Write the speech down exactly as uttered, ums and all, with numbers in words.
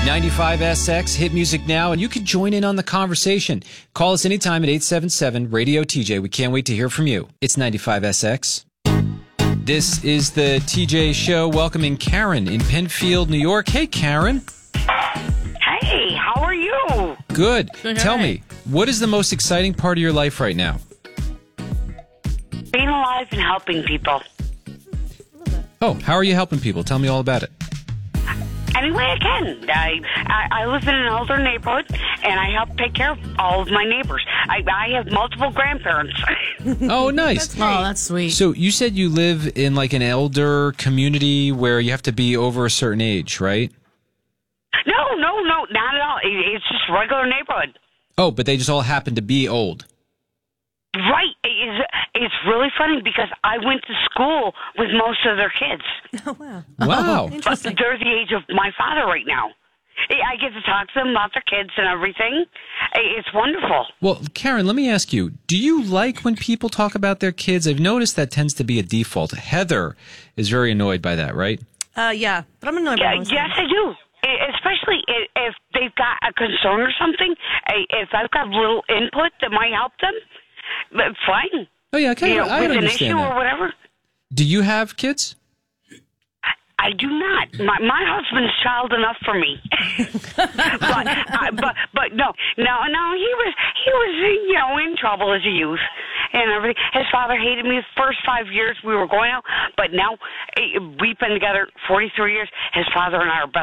ninety-five S X, hit music now, and you can join in on the conversation. Call us anytime at eight seven seven, radio T J. We can't wait to hear from you. It's ninety-five S X. This is the T J Show, welcoming Karen in Penfield, New York. Hey, Karen. Hey, how are you? Good. Good. Tell me, what is the most exciting part of your life right now? Being alive and helping people. Oh, how are you helping people? Tell me all about it. Any way I can. I, I I live in an older neighborhood, and I help take care of all of my neighbors. I, I have multiple grandparents. Oh, nice. Oh, that's sweet. So you said you live in like an elder community where you have to be over a certain age, right? No, no, no, not at all. It, it's just regular neighborhood. Oh, but they just all happen to be old. Right. It's, it's really funny because I went to school with most of their kids. Oh, wow. Wow. But Interesting. they're the age of my father right now. I get to talk to them about their kids and everything. It's wonderful. Well, Karen, let me ask you, do you like when people talk about their kids? I've noticed that tends to be a default. Heather is very annoyed by that, right? Uh, yeah, but I'm annoyed Yeah, by most yes, I do. Especially i- if they've got a concern or something. If I've got little input that might help them, but fine. Oh, yeah, okay, You know, I with an understand issue that. or whatever. Do you have kids? I do not. My my husband's child enough for me. but, I, but but no no no he was he was you know in trouble as a youth and everything. His father hated me the first five years we were going out, but now eh, we've been together forty-three years. His father and I are best